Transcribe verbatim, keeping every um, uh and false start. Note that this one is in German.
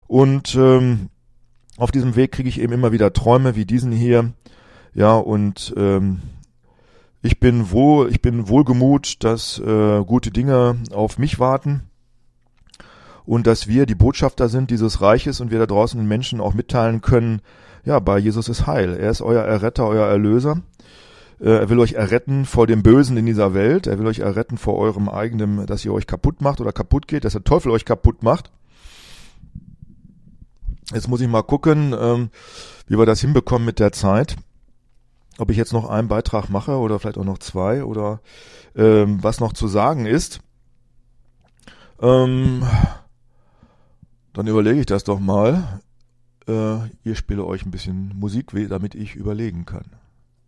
Und ähm, auf diesem Weg kriege ich eben immer wieder Träume wie diesen hier. Ja, und ähm, ich bin wohl, ich bin wohlgemut, dass äh, gute Dinge auf mich warten und dass wir die Botschafter sind dieses Reiches und wir da draußen den Menschen auch mitteilen können, ja, bei Jesus ist Heil. Er ist euer Erretter, euer Erlöser. Äh, er will euch erretten vor dem Bösen in dieser Welt. Er will euch erretten vor eurem eigenen, dass ihr euch kaputt macht oder kaputt geht, dass der Teufel euch kaputt macht. Jetzt muss ich mal gucken, ähm, wie wir das hinbekommen mit der Zeit. Ob ich jetzt noch einen Beitrag mache oder vielleicht auch noch zwei oder ähm, was noch zu sagen ist. Ähm, dann überlege ich das doch mal. Äh, ihr spiele euch ein bisschen Musik, damit ich überlegen kann.